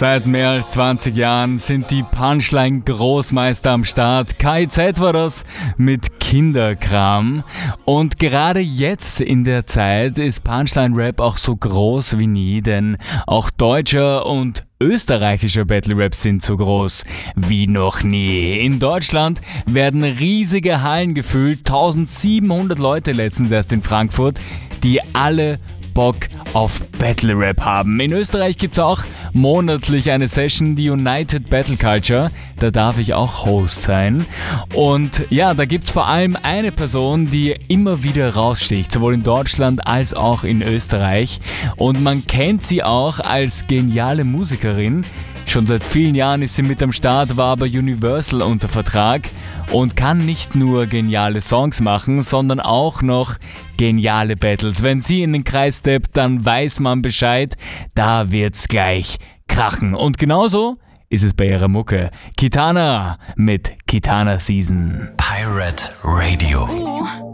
Seit mehr als 20 Jahren sind die Punchline-Großmeister am Start. KIZ war das mit Kinderkram. Und gerade jetzt in der Zeit ist Punchline-Rap auch so groß wie nie, denn auch deutscher und österreichischer Battle-Rap sind so groß wie noch nie. In Deutschland werden riesige Hallen gefüllt, 1700 Leute letztens erst in Frankfurt, die alle Bock auf Battle Rap haben. In Österreich gibt es auch monatlich eine Session, die United Battle Culture. Da darf ich auch Host sein. Und ja, da gibt es vor allem eine Person, die immer wieder raussticht, sowohl in Deutschland als auch in Österreich. Und man kennt sie auch als geniale Musikerin. Schon seit vielen Jahren ist sie mit am Start, war bei Universal unter Vertrag und kann nicht nur geniale Songs machen, sondern auch noch geniale Battles. Wenn sie in den Kreis steppt, dann weiß man Bescheid, da wird's gleich krachen. Und genauso ist es bei ihrer Mucke. Kitana mit Kitana Season. Pirate Radio.